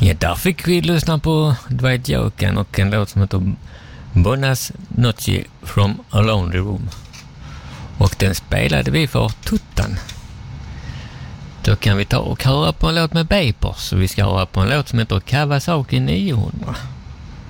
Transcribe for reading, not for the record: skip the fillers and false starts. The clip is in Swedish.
Ja, där fick vi lyssna på Dwight Yoakam och en låt som heter Buenas Noche from a Lonely Room. Och den spelade vi för Tuttan. Då kan vi ta och höra på en låt med Vapors. Så vi ska höra på en låt som heter Kawasaki 900.